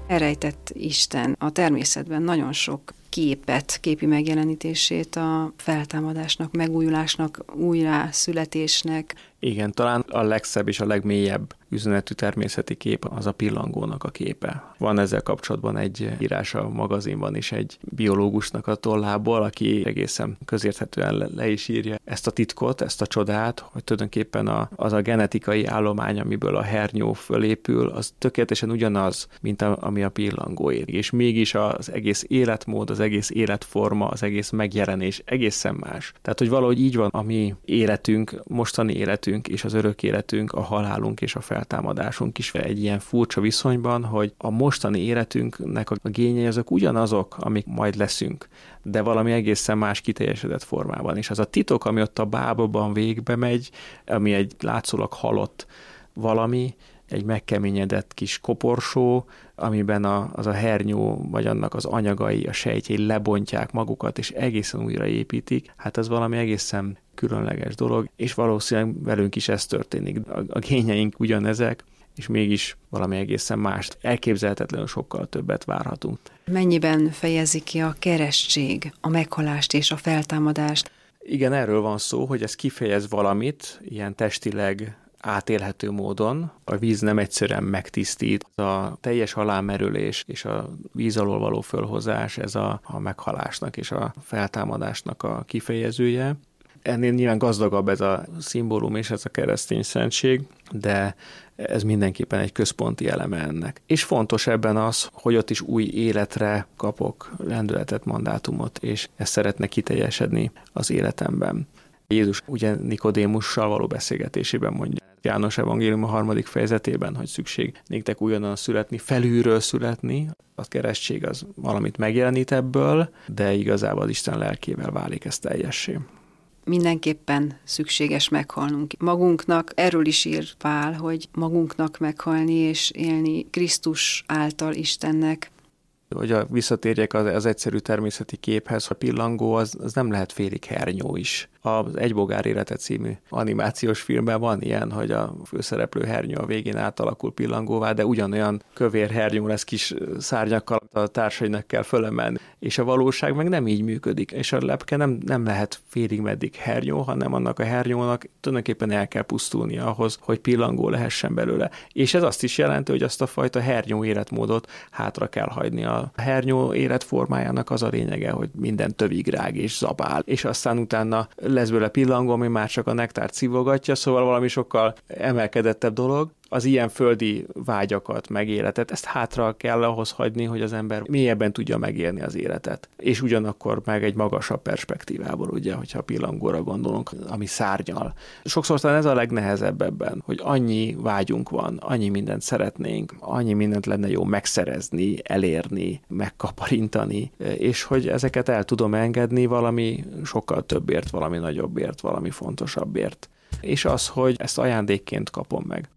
Elrejtett Isten a természetben nagyon sok képet, képi megjelenítését a feltámadásnak, megújulásnak, újjászületésnek. Igen, talán a legszebb és a legmélyebb üzenetű természeti kép az a pillangónak a képe. Van ezzel kapcsolatban egy írás a magazinban is egy biológusnak a tollából, aki egészen közérthetően le is írja ezt a titkot, ezt a csodát, hogy tulajdonképpen az a genetikai állomány, amiből a hernyó fölépül, az tökéletesen ugyanaz, mint ami a pillangóé. És mégis az egész életmód, az egész életforma, az egész megjelenés egészen más. Tehát, hogy valahogy így van a mi életünk, mostani életünk és az örök életünk, a halálunk és a feltámadásunk is egy ilyen furcsa viszonyban, hogy a mostani életünknek a génjei azok ugyanazok, amik majd leszünk, de valami egészen más kiteljesedett formában. És az a titok, ami ott a bábban végbe megy, ami egy látszólag halott valami, egy megkeményedett kis koporsó, amiben az a hernyó, vagy annak az anyagai, a sejtjei lebontják magukat, és egészen újraépítik, hát ez valami egészen különleges dolog, és valószínűleg velünk is ez történik. A génjeink ugyanezek, és mégis valami egészen mást, elképzelhetetlenül sokkal többet várhatunk. Mennyiben fejezi ki a keresztség, a meghalást és a feltámadást? Igen, erről van szó, hogy ez kifejez valamit, ilyen testileg átélhető módon. A víz nem egyszerűen megtisztít. A teljes halálmerülés és a víz alól való fölhozás, ez a meghalásnak és a feltámadásnak a kifejezője. Ennél nyilván gazdagabb ez a szimbólum és ez a keresztény szentség, de ez mindenképpen egy központi eleme ennek. És fontos ebben az, hogy ott is új életre kapok lendületet, mandátumot, és ez szeretne kiteljesedni az életemben. Jézus ugye Nikodémussal való beszélgetésében mondja, János evangélium a 3. fejezetében, hogy szükség néktek újonnan születni, felülről születni. A keresztség az valamit megjelenít ebből, de igazából az Isten lelkével válik ez teljessé. Mindenképpen szükséges meghalnunk magunknak. Erről is ír Pál, hogy magunknak meghalni és élni Krisztus által Istennek. Hogy visszatérjek az egyszerű természeti képhez, a pillangó az nem lehet félig hernyó is. Az Egy bogár élete című animációs filmben van ilyen, hogy a főszereplő hernyó a végén átalakul pillangóvá, de ugyanolyan kövér hernyó lesz kis szárnyakkal, a társainak kell fölemelni. És a valóság meg nem így működik. És a lepke nem lehet félig meddig hernyó, hanem annak a hernyónak tulajdonképpen el kell pusztulnia ahhoz, hogy pillangó lehessen belőle. És ez azt is jelenti, hogy azt a fajta hernyó életmódot hátra kell hagyni. A hernyó életformájának az a lényege, hogy minden tövig rág és zabál, és aztán utána lesz belőle pillangó, ami már csak a nektárt szívogatja, szóval valami sokkal emelkedettebb dolog. Az ilyen földi vágyakat, megéletet, ezt hátra kell ahhoz hagyni, hogy az ember mélyebben tudja megélni az életet. És ugyanakkor meg egy magasabb perspektívából, ugye, hogyha a pillangóra gondolunk, ami szárnyal. Sokszor talán ez a legnehezebb ebben, hogy annyi vágyunk van, annyi mindent szeretnénk, annyi mindent lenne jó megszerezni, elérni, megkaparintani, és hogy ezeket el tudom engedni valami sokkal többért, valami nagyobbért, valami fontosabbért. És az, hogy ezt ajándékként kapom meg.